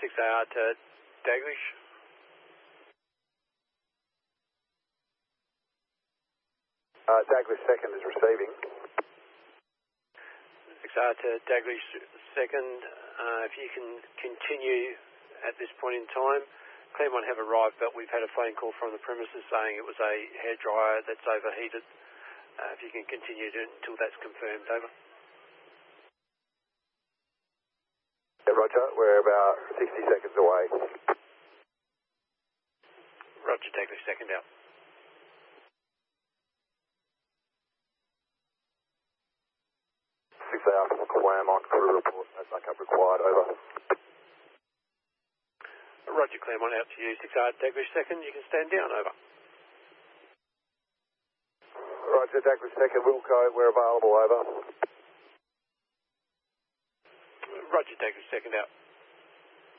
6AR to Daglish. Daglish second is receiving. 6AR to Daglish second. If you can continue at this point in time. Claremont have arrived, but we've had a phone call from the premises saying it was a hairdryer that's overheated. If you can continue until that's confirmed, over. Yeah, roger, we're about 60 seconds away. Roger, Daglish second out. From Claremont, crew report, no backup required, over. Roger, Claremont out to you, 6AR Daglish second, you can stand down, over. Roger, Daglish second, Wilco, we're available, over. Roger, Daglish second out.